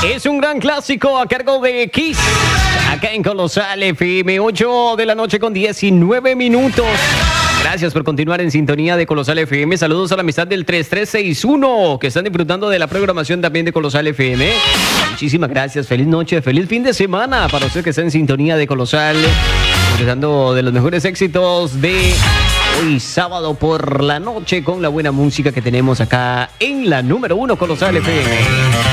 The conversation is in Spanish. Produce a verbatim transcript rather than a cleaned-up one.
Es un gran clásico a cargo de Kiss, acá en Colosal F M, ocho de la noche con diecinueve minutos. Gracias por continuar en sintonía de Colosal F M. Saludos a la amistad del tres tres seis uno, que están disfrutando de la programación también de Colosal F M. Muchísimas gracias, feliz noche, feliz fin de semana para usted que está en sintonía de Colosal, disfrutando de los mejores éxitos de hoy sábado por la noche con la buena música que tenemos acá en la número uno Colosal F M.